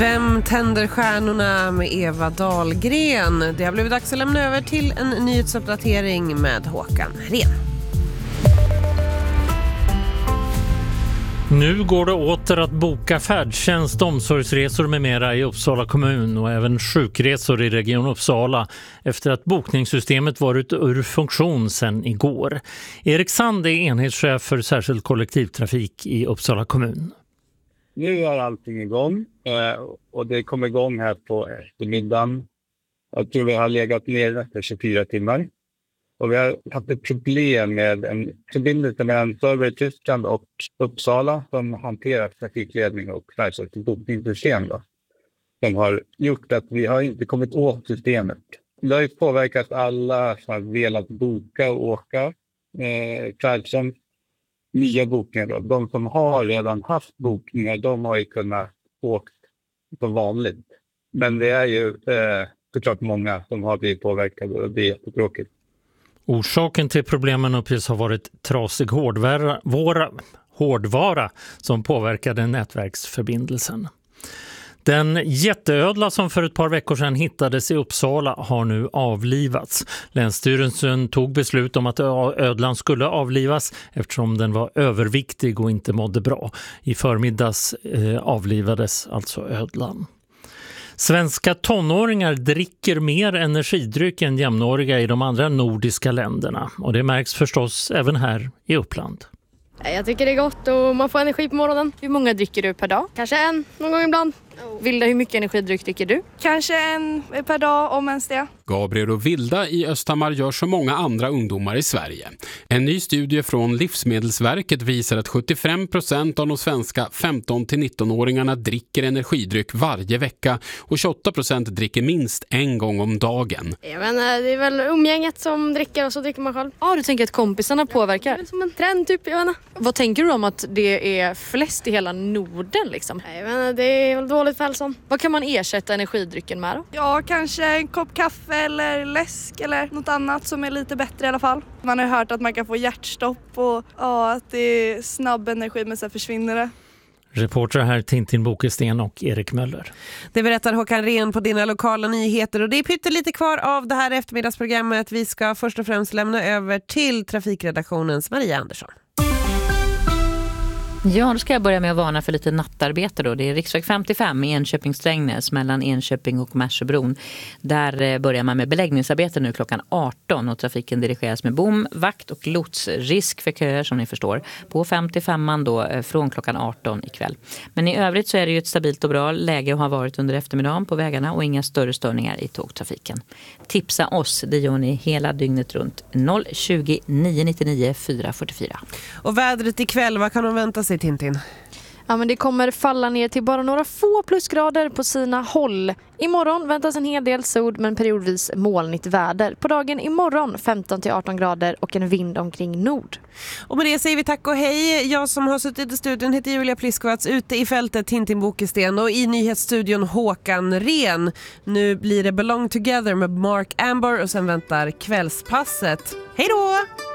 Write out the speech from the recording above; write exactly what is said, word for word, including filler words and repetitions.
Vem tänder stjärnorna med Eva Dahlgren? Det har blivit dags att lämna över till en nyhetsuppdatering med Håkan Ren. Nu går det åter att boka färdtjänst, omsorgsresor med mera i Uppsala kommun och även sjukresor i Region Uppsala efter att bokningssystemet varit ur funktion sedan igår. Erik Sand är enhetschef för särskild kollektivtrafik i Uppsala kommun. Nu är allting igång och det kommer igång här på eftermiddagen. Jag tror vi har legat ner efter tjugofyra timmar. Och vi har haft ett problem med en förbindelse mellan server i Tyskland och Uppsala som hanterar trafikledning och färdtjänst bokningssystem då. Som har gjort att vi har inte kommit åt systemet. Det har ju påverkat alla som har velat boka och åka eh, färdtjänst. Nya bokningar då. De som har redan haft bokningar, de har ju kunnat åka som vanligt. Men det är ju eh, såklart många som har blivit påverkade och det är jättetråkigt. Orsaken till problemen uppges ha varit trasig hårdvara, våra, hårdvara som påverkade nätverksförbindelsen. Den jätteödla som för ett par veckor sedan hittades i Uppsala har nu avlivats. Länsstyrelsen tog beslut om att ödlan skulle avlivas eftersom den var överviktig och inte mådde bra. I förmiddags eh, avlivades alltså ödlan. Svenska tonåringar dricker mer energidryck än jämnåriga i de andra nordiska länderna. Och det märks förstås även här i Uppland. Jag tycker det är gott och man får energi på morgonen. Hur många dricker du per dag? Kanske en, någon gång ibland. Vilda, hur mycket energidryck dricker du? Kanske en per dag, om ens det. Gabriel och Vilda i Östhammar gör som många andra ungdomar i Sverige. En ny studie från Livsmedelsverket visar att sjuttiofem procent av de svenska femton till nitton-åringarna dricker energidryck varje vecka och tjugoåtta procent dricker minst en gång om dagen. Jag menar, det är väl umgänget som dricker och så dricker man själv. Ja, du tänker att kompisarna påverkar? Det är som en trend typ, jag menar. Vad tänker du om att det är flest i hela Norden liksom? Jag menar, det är väl dåligt för hälsan. Vad kan man ersätta energidrycken med då? Ja, kanske en kopp kaffe eller läsk eller något annat som är lite bättre i alla fall. Man har hört att man kan få hjärtstopp och ja, att det är snabb energi men sen försvinner det. Reporter här Tintin Bokesten och Erik Möller. Det berättar Håkan Ren på dina lokala nyheter och det är pyttelite kvar av det här eftermiddagsprogrammet. Vi ska först och främst lämna över till trafikredaktionens Maria Andersson. Ja, då ska jag börja med att varna för lite nattarbete då. Det är riksväg femtiofem i Enköping-Strängnäs mellan Enköping och Märsöbron. Där börjar man med beläggningsarbete nu klockan arton och trafiken dirigeras med bom, vakt och lots. Risk för köer som ni förstår på femtiofemman då från klockan arton ikväll. Men i övrigt så är det ju ett stabilt och bra läge och har varit under eftermiddagen på vägarna och inga större störningar i tågtrafiken. Tipsa oss, det gör ni hela dygnet runt noll tjugo nio nittionio fyra fyrtiofyra. Och vädret ikväll, vad kan de vänta sig? Tintin. Ja, men det kommer falla ner till bara några få plusgrader på sina håll. Imorgon väntas en hel del sol men periodvis molnigt väder. På dagen imorgon femton till arton grader och en vind omkring nord. Och med det säger vi tack och hej. Jag som har suttit i studion heter Julia Pliskowatz, ute i fältet Tintin Bokesten och i nyhetsstudion Håkan Ren. Nu blir det Belong Together med Mark Amber och sen väntar kvällspasset. Hej då!